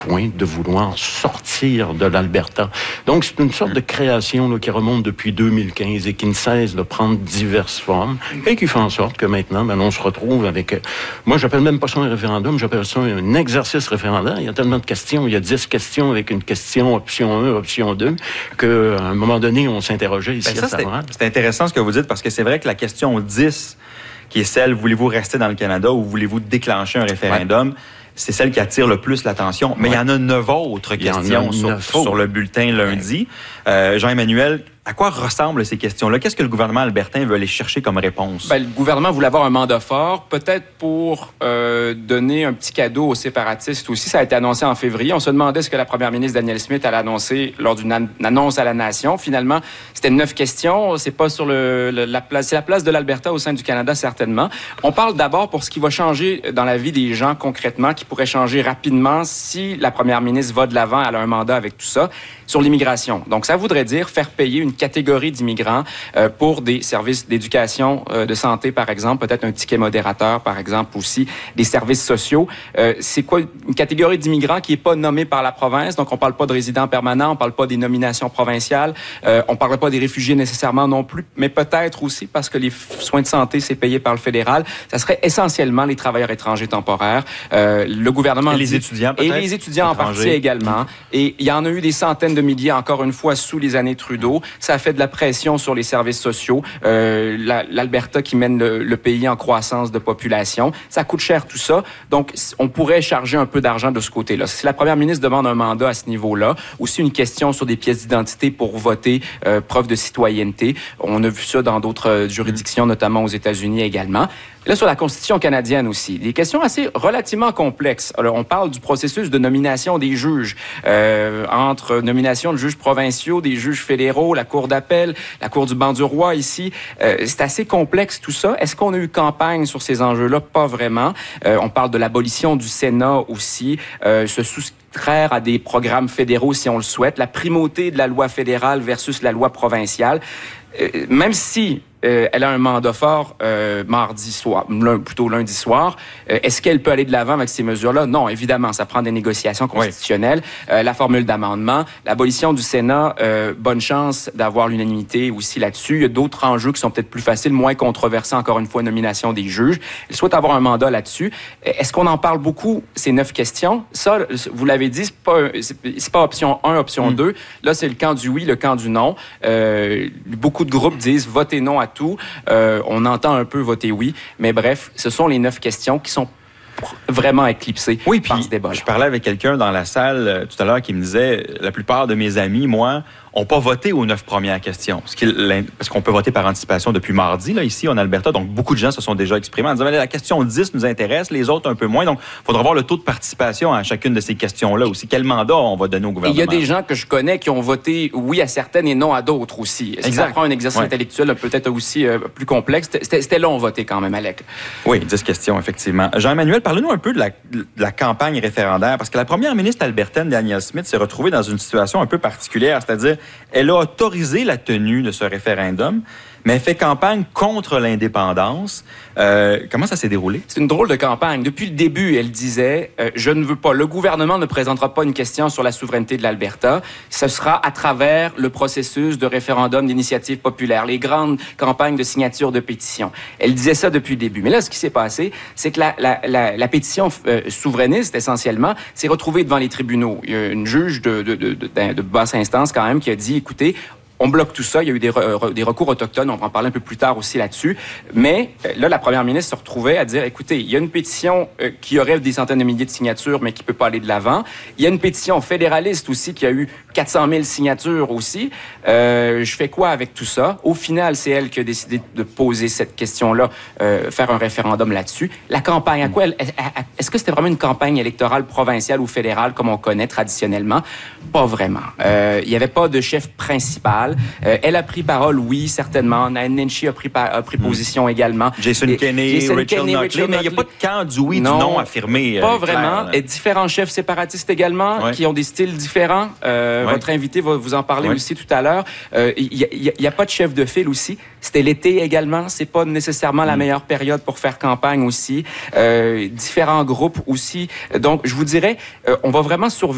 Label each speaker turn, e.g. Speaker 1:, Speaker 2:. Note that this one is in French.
Speaker 1: point de vouloir sortir de l'Alberta. Donc, c'est une sorte de création là, qui remonte depuis 2015 et qui ne cesse de prendre diverses formes et qui fait en sorte que maintenant, on se retrouve avec... moi, j'appelle même pas ça un référendum, j'appelle ça un exercice référendaire. Il y a tellement de questions, il y a 10 questions avec une question option 1, option 2, qu'à un moment donné, on s'interrogeait ici à Saint-Laurent.
Speaker 2: C'est intéressant ce que vous dites parce que c'est vrai que la question 10, qui est celle, voulez-vous rester dans le Canada ou voulez-vous déclencher un référendum, c'est celle qui attire le plus l'attention. Mais il y en a 9 autres questions sur le bulletin lundi. Jean-Emmanuel, à quoi ressemblent ces questions-là? Qu'est-ce que le gouvernement albertain veut aller chercher comme réponse?
Speaker 3: Le gouvernement voulait avoir un mandat fort, peut-être pour donner un petit cadeau aux séparatistes aussi. Ça a été annoncé en février. On se demandait ce que la première ministre Danielle Smith allait annoncer lors d'une annonce à la nation. Finalement, c'était 9 questions. C'est pas sur la place. C'est la place de l'Alberta au sein du Canada, certainement. On parle d'abord pour ce qui va changer dans la vie des gens concrètement, qui pourrait changer rapidement si la première ministre va de l'avant, elle a un mandat avec tout ça, sur l'immigration. Donc, ça voudrait dire faire payer une catégorie d'immigrants pour des services d'éducation, de santé, par exemple, peut-être un ticket modérateur, par exemple, aussi des services sociaux. C'est quoi une catégorie d'immigrants qui n'est pas nommée par la province? Donc, on ne parle pas de résidents permanents, on ne parle pas des nominations provinciales, on ne parle pas des réfugiés nécessairement non plus, mais peut-être aussi parce que les soins de santé, c'est payé par le fédéral. Ça serait essentiellement les travailleurs étrangers temporaires. Le gouvernement...
Speaker 2: Et les étudiants, peut-être?
Speaker 3: Et les étudiants en partie également. Et il y en a eu des centaines de milliers, encore une fois, sous les années Trudeau. Ça a fait de la pression sur les services sociaux. L'Alberta qui mène le pays en croissance de population. Ça coûte cher tout ça. Donc, on pourrait charger un peu d'argent de ce côté-là. Si la première ministre demande un mandat à ce niveau-là, aussi une question sur des pièces d'identité pour voter, preuve de citoyenneté. On a vu ça dans d'autres juridictions, notamment aux États-Unis également. Là, sur la Constitution canadienne aussi, des questions assez relativement complexes. Alors, on parle du processus de nomination des juges, entre nomination de juges provinciaux, des juges fédéraux, la Cour d'appel, la Cour du banc du roi ici. C'est assez complexe tout ça. Est-ce qu'on a eu campagne sur ces enjeux-là? Pas vraiment. On parle de l'abolition du Sénat aussi, se soustraire à des programmes fédéraux si on le souhaite, la primauté de la loi fédérale versus la loi provinciale. Même si elle a un mandat fort mardi soir, plutôt lundi soir. Est-ce qu'elle peut aller de l'avant avec ces mesures-là? Non, évidemment, ça prend des négociations constitutionnelles. La formule d'amendement, l'abolition du Sénat, bonne chance d'avoir l'unanimité aussi là-dessus. Il y a d'autres enjeux qui sont peut-être plus faciles, moins controversés, encore une fois, nomination des juges. Elle souhaite avoir un mandat là-dessus. Est-ce qu'on en parle beaucoup, ces 9 questions? Ça, vous l'avez dit, c'est pas option 1, option 2. Là, c'est le camp du oui, le camp du non. Beaucoup de groupes disent votez non à tout. On entend un peu voter oui, mais bref, ce sont les 9 questions qui sont vraiment éclipsées par ce débat.
Speaker 2: Je parlais avec quelqu'un dans la salle tout à l'heure qui me disait la plupart de mes amis, moi, n'ont pas voté aux 9 premières questions. Parce qu'on peut voter par anticipation depuis mardi, là, ici, en Alberta. Donc, beaucoup de gens se sont déjà exprimés en disant la question 10 nous intéresse, les autres un peu moins. Donc, il faudra voir le taux de participation à chacune de ces questions-là aussi. Quel mandat on va donner au gouvernement?
Speaker 3: Il y a des gens que je connais qui ont voté oui à certaines et non à d'autres aussi. Ça prend un exercice intellectuel peut-être aussi plus complexe. C'était long voter quand même, Alec.
Speaker 2: Oui, 10 questions, effectivement. Jean-Emmanuel, parlez-nous un peu de la campagne référendaire, parce que la première ministre albertaine, Danielle Smith, s'est retrouvée dans une situation un peu particulière, c'est-à-dire elle a autorisé la tenue de ce référendum, mais elle fait campagne contre l'indépendance. Comment ça s'est déroulé?
Speaker 3: C'est une drôle de campagne. Depuis le début, elle disait je ne veux pas, le gouvernement ne présentera pas une question sur la souveraineté de l'Alberta. Ce sera à travers le processus de référendum d'initiative populaire, les grandes campagnes de signature de pétition. Elle disait ça depuis le début. Mais là, ce qui s'est passé, c'est que la pétition souverainiste, essentiellement, s'est retrouvée devant les tribunaux. Il y a une juge de basse instance, quand même, qui a dit, écoutez, on bloque tout ça. Il y a eu des recours autochtones. On va en parler un peu plus tard aussi là-dessus. Mais là, la première ministre se retrouvait à dire, écoutez, il y a une pétition qui aurait des centaines de milliers de signatures, mais qui ne peut pas aller de l'avant. Il y a une pétition fédéraliste aussi qui a eu 400 000 signatures aussi. Je fais quoi avec tout ça? Au final, c'est elle qui a décidé de poser cette question-là, faire un référendum là-dessus. La campagne, à quoi est-ce que c'était vraiment une campagne électorale provinciale ou fédérale comme on connaît traditionnellement? Pas vraiment. Il n'y avait pas de chef principal. Elle a pris parole, oui, certainement. Naheed Nenshi a pris position également.
Speaker 2: Jason Kenney, Rachel Notley, mais il n'y a pas de camp du oui, du non affirmé.
Speaker 3: Pas vraiment. Et différents chefs séparatistes également, qui ont des styles différents. Votre invité va vous en parler aussi tout à l'heure. Il n'y a pas de chef de file aussi. C'était l'été également. C'est pas nécessairement la meilleure période pour faire campagne aussi. Différents groupes aussi. Donc, je vous dirais, on va vraiment surveiller